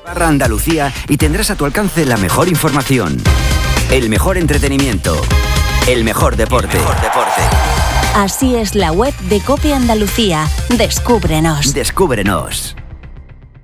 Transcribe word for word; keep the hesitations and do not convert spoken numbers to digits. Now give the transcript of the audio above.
Barra Andalucía y tendrás a tu alcance la mejor información, el mejor entretenimiento, el mejor deporte. El mejor deporte. Así es la web de COPE Andalucía. Descúbrenos. Descúbrenos.